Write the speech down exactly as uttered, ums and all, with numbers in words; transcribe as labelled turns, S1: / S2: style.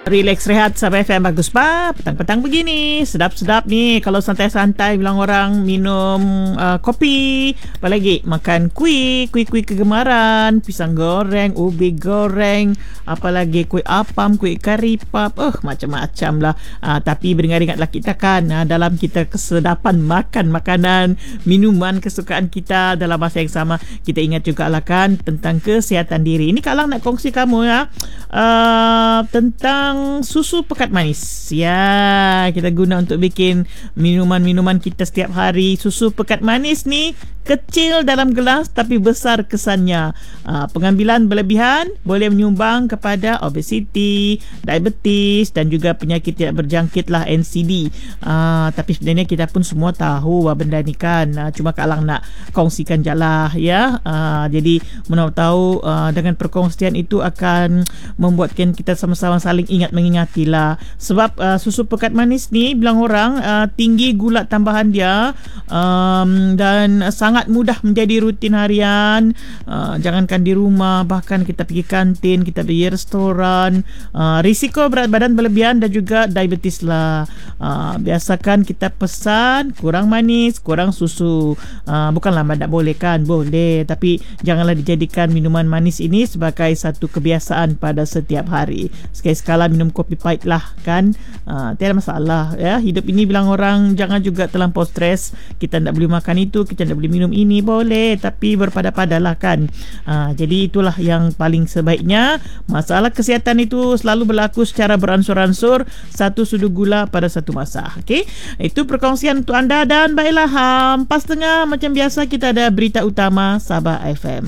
S1: Relax rehat Sabah F M bagus ba? Petang-petang begini sedap-sedap ni. Kalau santai-santai bilang orang minum uh, kopi, apalagi makan kuih, kuih-kuih kegemaran, pisang goreng, ubi goreng, apalagi kuih apam, kuih kari pap, uh, macam-macam lah. Uh, tapi beringat-ingatlah kita kan, uh, dalam kita kesedapan makan makanan, minuman kesukaan kita dalam masa yang sama, kita ingat juga lah kan tentang kesihatan diri. Ini Kak Lang nak kongsi kamu ya, uh, tentang susu pekat manis. Ya, kita guna untuk bikin minuman-minuman kita setiap hari. Susu pekat manis ni kecil dalam gelas tapi besar kesannya. Uh, pengambilan berlebihan boleh menyumbang kepada obesiti, diabetes dan juga penyakit tidak berjangkit lah, N C D. Uh, tapi sebenarnya kita pun semua tahu wah benda ni kan. Uh, cuma Kak Lang nak kongsikan je lah ya. Uh, jadi mana tahu uh, dengan perkongsian itu akan membuatkan kita sama-sama saling ingat mengingatilah. Sebab uh, susu pekat manis ni bilang orang uh, tinggi gula tambahan dia, um, dan sangat mudah menjadi rutin harian. Uh, jangankan di rumah, bahkan kita pergi kantin, kita pergi restoran, uh, risiko berat badan berlebihan dan juga diabetes lah. Uh, biasakan kita pesan kurang manis, kurang susu. Uh, bukanlah tak boleh kan, boleh, tapi janganlah dijadikan minuman manis ini sebagai satu kebiasaan pada setiap hari. Sekali-sekala minum kopi pahit lah kan. Uh, tiada masalah ya. Hidup ini bilang orang jangan juga terlampau stres. Kita tak boleh makan itu, kita tak boleh minum ini, boleh, tapi berpada-padalah kan. Uh, jadi itulah yang paling sebaiknya. Masalah kesihatan itu selalu berlaku secara beransur-ansur, satu sudu gula pada satu masa. Okey, itu perkongsian untuk anda dan baiklah, um, pas tengah macam biasa kita ada berita utama Sabah F M.